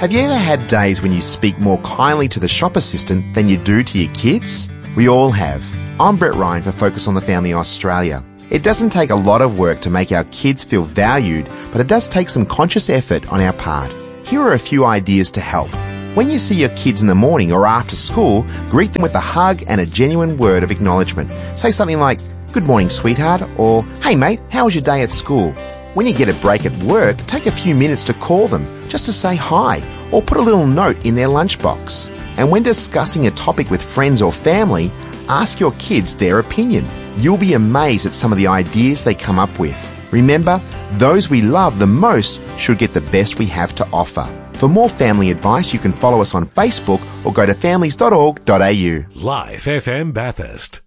Have you ever had days when you speak more kindly to the shop assistant than you do to your kids? We all have. I'm Brett Ryan for Focus on the Family Australia. It doesn't take a lot of work to make our kids feel valued, but it does take some conscious effort on our part. Here are a few ideas to help. When you see your kids in the morning or after school, greet them with a hug and a genuine word of acknowledgement. Say something like, "Good morning, sweetheart," or "Hey mate, how was your day at school?" When you get a break at work, take a few minutes to call them, just to say hi, or put a little note in their lunchbox. And when discussing a topic with friends or family, ask your kids their opinion. You'll be amazed at some of the ideas they come up with. Remember, those we love the most should get the best we have to offer. For more family advice, you can follow us on Facebook or go to families.org.au. Live FM Bathurst.